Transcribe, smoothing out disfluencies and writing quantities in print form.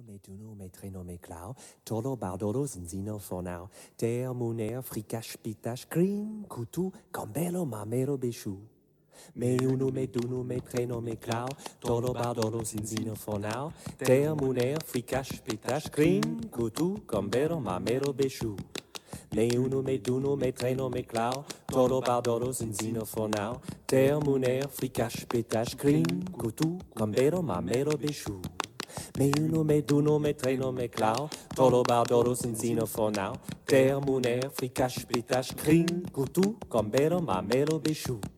me duno me treno me clau, tolo bardolo zinzino fornau, ter muner fricash pitash, cream, coutou, cambello mamero béchou. Me uno me duno me treno me clau, tolo bardolo zinzino fornau, ter muner fricash pitash, cream, coutou, cambello mamero béchou. Me uno me duno me treno me clau, tolo bardolo zinzino fornau, ter muner fricash pitash, cream, coutou, cambello mamero béchou. Me uno, me duno, me treno, me clau, tolo bardolo, zinzino, fornau, ter, muner, fricash, pitash, crin, coutou, cambero, mamelo, béchou.